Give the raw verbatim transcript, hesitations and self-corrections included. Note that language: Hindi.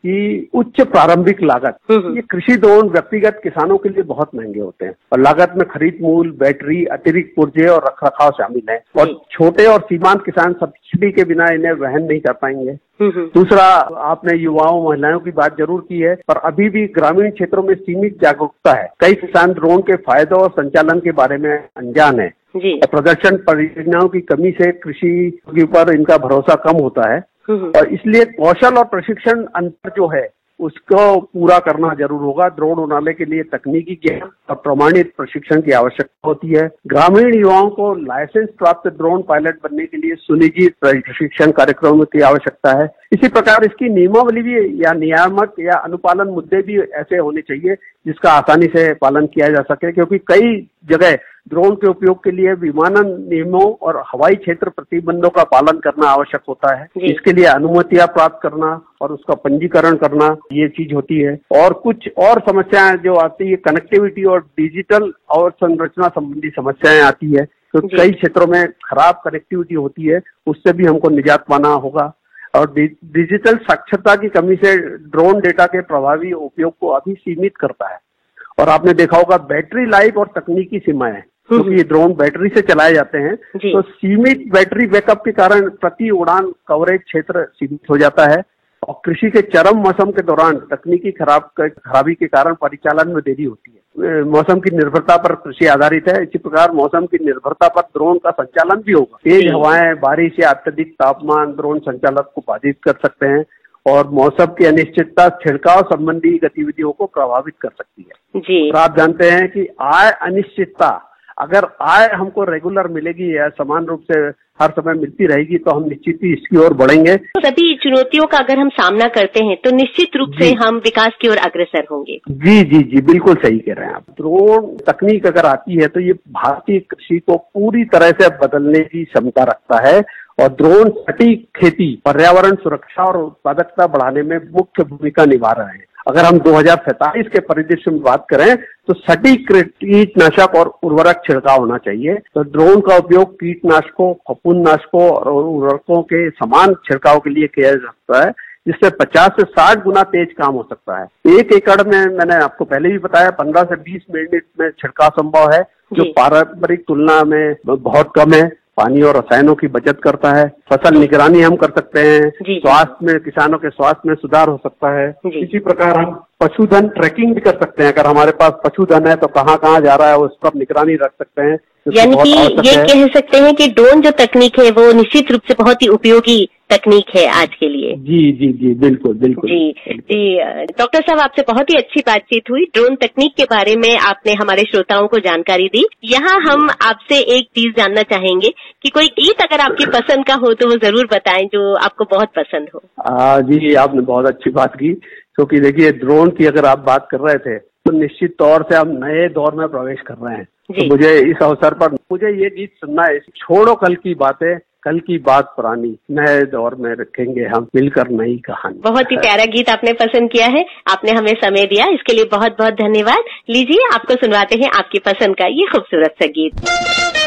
कि उच्च प्रारंभिक लागत, ये कृषि ड्रोन व्यक्तिगत किसानों के लिए बहुत महंगे होते हैं और लागत में खरीद मूल्य, बैटरी, अतिरिक्त पुर्जे और रखरखाव शामिल है और छोटे और सीमांत किसान सब्सिडी के बिना इन्हें वहन नहीं कर पाएंगे। दूसरा, आपने युवाओं महिलाओं की बात जरूर की है, पर अभी भी ग्रामीण क्षेत्रों में सीमित जागरूकता है। कई किसान ड्रोन के फायदों और संचालन के बारे में अनजान है। प्रदर्शन परियोजनाओं की कमी से कृषि के ऊपर इनका भरोसा कम होता है और इसलिए कौशल और प्रशिक्षण अंतर जो है उसको पूरा करना जरूर होगा। ड्रोन उड़ाने के लिए तकनीकी ज्ञान और प्रमाणित प्रशिक्षण की आवश्यकता होती है। ग्रामीण युवाओं को लाइसेंस प्राप्त ड्रोन पायलट बनने के लिए सुनिश्चित प्रशिक्षण कार्यक्रमों की आवश्यकता है। इसी प्रकार इसकी नियमावली भी या नियामक या अनुपालन मुद्दे भी ऐसे होने चाहिए जिसका आसानी से पालन किया जा सके, क्योंकि कई जगह ड्रोन के उपयोग के लिए विमानन नियमों और हवाई क्षेत्र प्रतिबंधों का पालन करना आवश्यक होता है। इसके लिए अनुमतियां प्राप्त करना और उसका पंजीकरण करना ये चीज होती है। और कुछ और समस्याएं जो आती है, कनेक्टिविटी और डिजिटल और संरचना संबंधी समस्याएं आती है, तो कई क्षेत्रों में खराब कनेक्टिविटी होती है, उससे भी हमको निजात पाना होगा। और डिजिटल साक्षरता की कमी से ड्रोन डेटा के प्रभावी उपयोग को अभी सीमित करता है। और आपने देखा होगा बैटरी लाइफ और तकनीकी सीमाएं, क्योंकि तो ये ड्रोन बैटरी से चलाए जाते हैं, तो सीमित बैटरी बैकअप के कारण प्रति उड़ान कवरेज क्षेत्र सीमित हो जाता है और कृषि के चरम मौसम के दौरान तकनीकी खराब खराबी के कारण परिचालन में देरी होती है। मौसम की निर्भरता पर कृषि आधारित है, इसी प्रकार मौसम की निर्भरता पर ड्रोन का संचालन भी होगा। तेज हवाएं, बारिश या अत्यधिक तापमान ड्रोन संचालक को बाधित कर सकते हैं और मौसम की अनिश्चितता छिड़काव संबंधी गतिविधियों को प्रभावित कर सकती है। जी। और आप जानते हैं कि आय अनिश्चितता, अगर आय हमको रेगुलर मिलेगी या समान रूप से हर समय मिलती रहेगी तो हम निश्चित ही इसकी ओर बढ़ेंगे। तो सभी चुनौतियों का अगर हम सामना करते हैं तो निश्चित रूप से हम विकास की ओर अग्रसर होंगे। जी जी जी बिल्कुल सही कह रहे हैं आप। ड्रोन तकनीक अगर आती है तो ये भारतीय कृषि को पूरी तरह से बदलने की क्षमता रखता है और ड्रोन सटीक खेती, पर्यावरण सुरक्षा और उत्पादकता बढ़ाने में मुख्य भूमिका निभा रहे हैं। अगर हम दो हज़ार सैंतालीस के परिदृश्य में बात करें तो सटीक कीटनाशक और उर्वरक छिड़काव होना चाहिए। तो ड्रोन का उपयोग कीटनाशकों, फफूंदनाशकों और उर्वरकों के समान छिड़काव के लिए किया जा सकता है, जिससे पचास से साठ गुना तेज काम हो सकता है। एक एकड़ में मैंने आपको पहले भी बताया पंद्रह से बीस मिनट में छिड़काव संभव है, जो पारंपरिक तुलना में बहुत कम है। पानी और रसायनों की बचत करता है। फसल निगरानी हम कर सकते हैं। स्वास्थ्य में, किसानों के स्वास्थ्य में सुधार हो सकता है। इसी प्रकार हम पशुधन ट्रैकिंग भी कर सकते हैं। अगर हमारे पास पशुधन है तो कहाँ कहाँ जा रहा है उस पर निगरानी रख सकते हैं। यानी कि ये कह सकते हैं कि ड्रोन जो तकनीक है वो निश्चित रूप से बहुत ही उपयोगी तकनीक है आज के लिए। जी जी जी बिल्कुल बिल्कुल जी जी डॉक्टर साहब, आपसे बहुत ही अच्छी बातचीत हुई। ड्रोन तकनीक के बारे में आपने हमारे श्रोताओं को जानकारी दी। यहाँ हम आपसे एक चीज जानना चाहेंगे कि कोई गीत अगर आपकी पसंद का हो तो वो जरूर बताएं जो आपको बहुत पसंद हो। आ, जी आपने बहुत अच्छी बात की, क्योंकि देखिए ड्रोन की अगर आप बात कर रहे थे तो निश्चित तौर से हम नए दौर में प्रवेश कर रहे हैं। तो मुझे इस अवसर पर मुझे ये गीत सुनना है, छोड़ो कल की बातें, कल की बात पुरानी, नए दौर में रखेंगे हम मिलकर नई कहानी। बहुत ही प्यारा गीत आपने पसंद किया है, आपने हमें समय दिया, इसके लिए बहुत बहुत धन्यवाद। लीजिए आपको सुनवाते हैं आपकी पसंद का ये खूबसूरत सा गीत।